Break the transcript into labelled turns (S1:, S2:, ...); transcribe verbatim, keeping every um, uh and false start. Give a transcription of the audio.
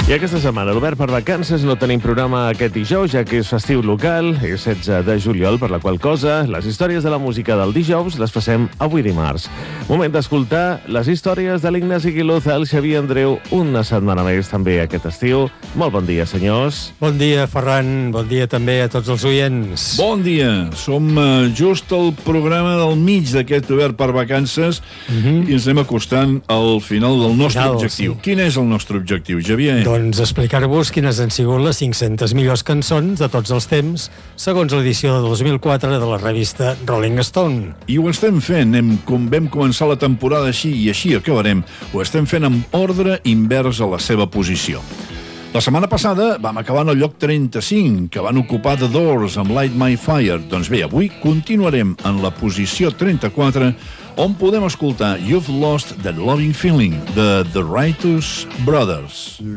S1: I aquesta setmana, l'Obert per Vacances, no tenim programa aquest dijous, ja que és festiu local, és setze de juliol, per la qual cosa les històries de la música del dijous les passem avui dimarts. Moment d'escoltar les històries de l'Ignasi Guiluza, el Xavier Andreu, una setmana més també aquest estiu. Molt bon dia, senyors.
S2: Bon dia, Ferran. Bon dia també a tots els oients.
S3: Bon dia. Som uh, just al programa del mig d'aquest Obert per Vacances uh-huh. i ens anem acostant al final del nostre final, objectiu. Sí. Quin és el nostre objectiu, Xavier?
S2: Doncs explicar-vos quines han sigut les cinc-centes millors cançons de tots els temps, segons l'edició de dos mil quatre de la revista Rolling Stone.
S3: I ho estem fent. Hem, com vam començar la temporada així i així acabarem. Ho estem fent amb ordre invers a la seva posició. La setmana passada vam acabar en el lloc trenta-cinc, que van ocupar The Doors amb Light My Fire. Doncs bé, avui continuarem en la posició trenta-quatre, on podem escoltar You've Lost That Loving Feeling, de The Righteous Brothers.